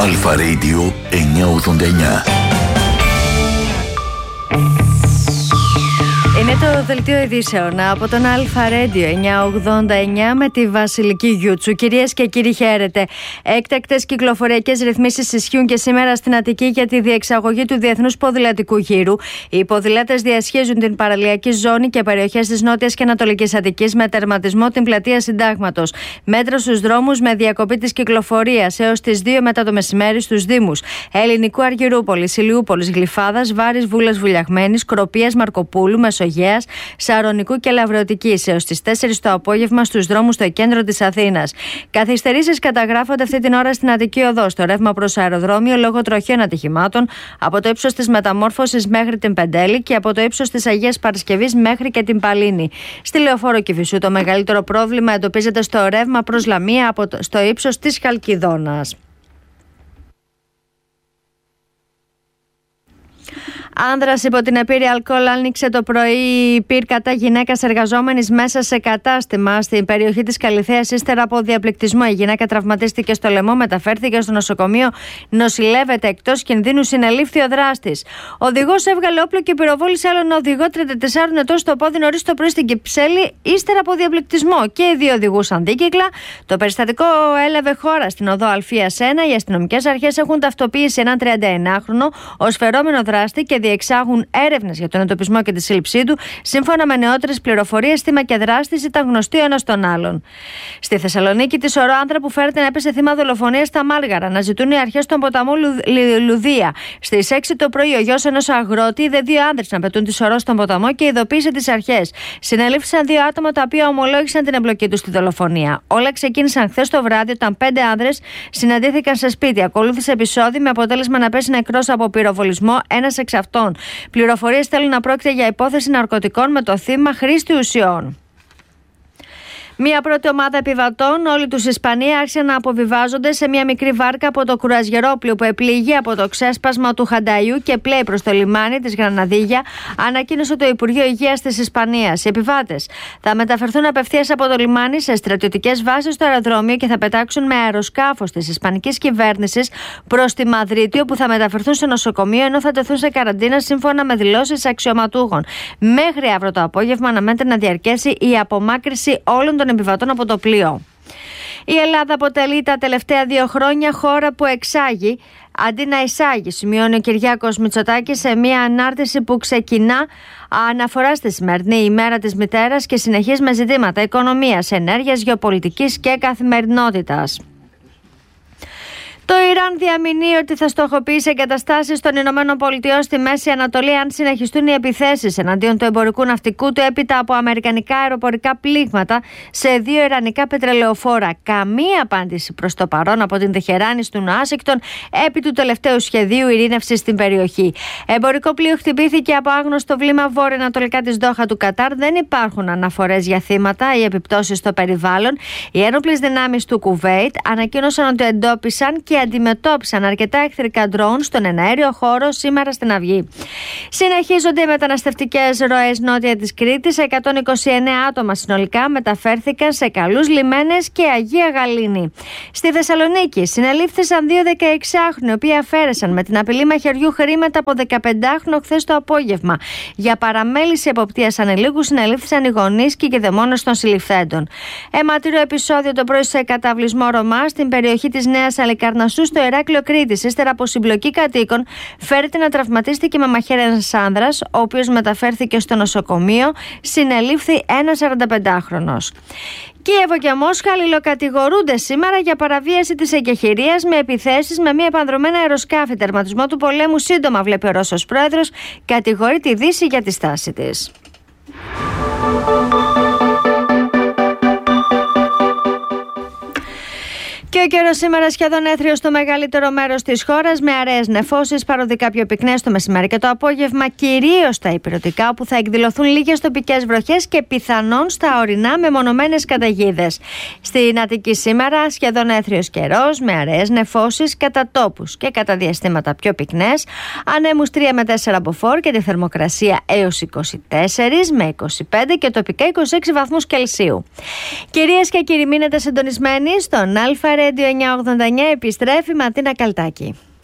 Αλφα Radio 989. Είναι το δελτίο ειδήσεων από τον Αλφα Radio 989 με τη Βασιλική Γιούτσου. Κυρίες και κύριοι, χαίρετε. Έκτακτες κυκλοφοριακές ρυθμίσεις ισχύουν και σήμερα στην Αττική για τη διεξαγωγή του Διεθνούς Ποδηλατικού Γύρου. Οι ποδηλάτες διασχίζουν την παραλιακή ζώνη και περιοχές της Νότιας και Ανατολικής Αττικής με τερματισμό την πλατεία Συντάγματος. Μέτρα στους δρόμους με διακοπή της κυκλοφορίας έως τις 2 μετά το μεσημέρι στους Δήμους Ελληνικού Αργυρούπολης, Ηλιούπολης, Γλυφάδας, Βάρης, Βούλας Βουλιαγμένης, Κροπίας, Μαρκοπούλου, Μεσογείας, Σαρονικού και Λαβρεωτικής έως τις 4 το απόγευμα στους δρόμους στο κέντρο της Αθήνας. Καθυστερήσεις καταγράφονται αυτή την ώρα στην Αττική Οδό, στο ρεύμα προς αεροδρόμιο λόγω τροχαίων ατυχημάτων από το ύψος της Μεταμόρφωσης μέχρι την Πεντέλη και από το ύψος της Αγίας Παρασκευής μέχρι και την Παλίνη. Στη Λεωφόρο Κηφισού το μεγαλύτερο πρόβλημα εντοπίζεται στο ρεύμα προς Λαμία στο ύψος της Χαλκιδόνας. Άνδρας υπό την επίρρεια αλκοόλ άνοιξε το πρωί πυρ κατά γυναίκας εργαζόμενης μέσα σε κατάστημα στην περιοχή της Καλιθέας ύστερα από διαπληκτισμό. Η γυναίκα τραυματίστηκε στο λαιμό, μεταφέρθηκε στο νοσοκομείο, νοσηλεύεται εκτός κινδύνου, συνελήφθη ο δράστης. Ο οδηγός έβγαλε όπλο και πυροβόλησε άλλον οδηγό 34 ετών στο πόδι νωρίς το πρωί στην Κυψέλη ύστερα από διαπληκτισμό και οι δύο οδηγούσαν δίκυκλα. Το περιστατικό έλαβε χώρα στην οδό Αλφίας 1. Οι αστυνομικές αρχές έχουν ταυτοποιήσει έναν 39χρονο ως φερόμενο δράστη και διεξάγουν έρευνες για τον εντοπισμό και τη σύλληψή του. Σύμφωνα με νεότερες πληροφορίες, θύμα και δράστης ήταν γνωστοί ο ένας τον άλλον. Στη Θεσσαλονίκη, τη σωρό άνδρα που φέρεται να έπεσε θύμα δολοφονίας στα Μάλγαρα αναζητούν οι αρχές στον ποταμό Λουδία. Στις 6 το πρωί, ο γιος ενός αγρότη είδε 2 άνδρες να πετούν τη σωρό στον ποταμό και ειδοποίησε τις αρχές. Συνελήφθησαν 2 άτομα τα οποία ομολόγησαν την εμπλοκή τους στη δολοφονία. Όλα ξεκίνησαν χθες το βράδυ όταν 5 άνδρες συναντήθηκαν σε σπίτι. Ακολούθησε επεισόδιο με αποτέλεσμα να πέσει νεκρός από πυροβολισμό ένας εξ αυτών. Πληροφορίες θέλουν να πρόκειται για υπόθεση ναρκωτικών με το θύμα χρήστη ουσιών. Μία πρώτη ομάδα επιβατών, όλοι τους Ισπανία, άρχισαν να αποβιβάζονται σε μια μικρή βάρκα από το κρουαζιερόπλοιο που επλήγει από το ξέσπασμα του Χανταϊού και πλέει προς το λιμάνι της Γραναδίγια, ανακοίνωσε το Υπουργείο Υγείας της Ισπανίας. Οι επιβάτες θα μεταφερθούν απευθείας από το λιμάνι σε στρατιωτικές βάσεις στο αεροδρόμιο και θα πετάξουν με αεροσκάφος της Ισπανικής κυβέρνησης προς τη Μαδρίτη, όπου θα μεταφερθούν σε νοσοκομείο ενώ θα τεθούν σε καραντίνα σύμφωνα με δηλώσεις αξιωματούχων. Μέχρι αύριο το απόγευμα αναμένεται να διαρκέσει η απομάκρυνση όλων των επιβατών από το πλοίο. Η Ελλάδα αποτελεί τα τελευταία 2 χρόνια χώρα που εξάγει αντί να εισάγει, σημειώνει ο Κυριάκος Μητσοτάκης σε μια ανάρτηση που ξεκινά αναφορά στη σημερινή ημέρα της μητέρας και συνεχίζει με ζητήματα οικονομίας, ενέργειας, γεωπολιτικής και καθημερινότητας. Το Ιράν διαμηνύει ότι θα στοχοποιήσει εγκαταστάσεις των ΗΠΑ στη Μέση Ανατολή αν συνεχιστούν οι επιθέσεις εναντίον του εμπορικού ναυτικού του έπειτα από αμερικανικά αεροπορικά πλήγματα σε 2 ιρανικά πετρελαιοφόρα. Καμία απάντηση προς το παρόν από την Τεχεράνη στον Ουάσιγκτον επί του τελευταίου σχεδίου ειρήνευσης στην περιοχή. Εμπορικό πλοίο χτυπήθηκε από άγνωστο βλήμα βόρεια-ανατολικά της Δόχα του Κατάρ. Δεν υπάρχουν αναφορές για θύματα ή επιπτώσεις στο περιβάλλον. Οι ένοπλες δυνάμεις του Κουβέιτ ανακοίνωσαν ότι εντόπισαν και αντιμετώπισαν αρκετά εχθρικά ντρόουν στον εναέριο χώρο σήμερα στην Αυγή. Συνεχίζονται οι μεταναστευτικές ροές νότια της Κρήτης. 129 άτομα συνολικά μεταφέρθηκαν σε καλούς λιμένες και Αγία Γαλήνη. Στη Θεσσαλονίκη συνελήφθησαν 2 16χρονοι, οι οποίοι αφαίρεσαν με την απειλή μαχαιριού χρήματα από 15χρονο χθες το απόγευμα. Για παραμέληση εποπτείας ανηλίκου συνελήφθησαν οι γονείς και οι κηδεμόνες των συλληφθέντων. Αιματηρό επεισόδιο το πρωί σε καταβλισμό Ρωμά στην περιοχή της Νέας Αλικαρνασσού στο Ηράκλειο Κρήτης. Ύστερα από συμπλοκή κατοίκων, φέρεται να τραυματίστηκε με μαχαίρι ένας άνδρας, ο οποίος μεταφέρθηκε στο νοσοκομείο. Συνελήφθη ένας 45χρονος. Κίεβο και Μόσχα αλληλοκατηγορούνται σήμερα για παραβίαση της εγκεχηρίας με επιθέσεις με μια επανδρωμένα αεροσκάφη. Τερματισμό του πολέμου σύντομα, βλέπει ο Ρώσος πρόεδρος, κατηγορεί τη Δύση για τη στάση της. Και ο καιρός σήμερα σχεδόν έθριος στο μεγαλύτερο μέρος της χώρας, με αραιές νεφώσεις, παροδικά πιο πυκνές το μεσημέρι και το απόγευμα, κυρίως στα ηπειρωτικά, όπου θα εκδηλωθούν λίγες τοπικές βροχές και πιθανόν στα ορεινά μεμονωμένες καταιγίδες. Στην Αττική σήμερα σχεδόν έθριος καιρός, με αραιές νεφώσεις κατά τόπους και κατά διαστήματα πιο πυκνές, ανέμους 3 με 4 μποφόρ και τη θερμοκρασία έως 24 με 25 και τοπικά 26 βαθμούς Κελσίου. Κυρίες και κύριοι, μείνετε συντονισμένοι στον Αλφα Radio 989 επιστρέφει Ματίνα Καλτάκη.